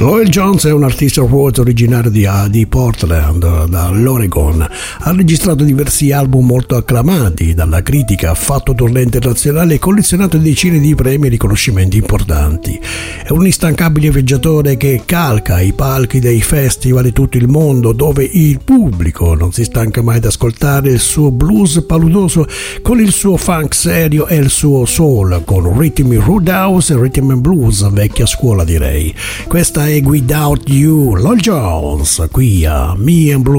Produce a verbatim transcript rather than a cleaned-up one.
Lowell Jones è un artista rock originario di, di Portland, dall'Oregon. Ha registrato diversi album molto acclamati dalla critica, ha fatto tournée internazionali e collezionato decine di premi e riconoscimenti importanti. È un instancabile viaggiatore che calca i palchi dei festival di tutto il mondo, dove il pubblico non si stanca mai di ascoltare il suo blues paludoso con il suo funk serio e il suo soul con ritmi roadhouse e rhythm and blues, vecchia scuola direi. Questa è Without You, Lowell Jones, qui a Me and Blue.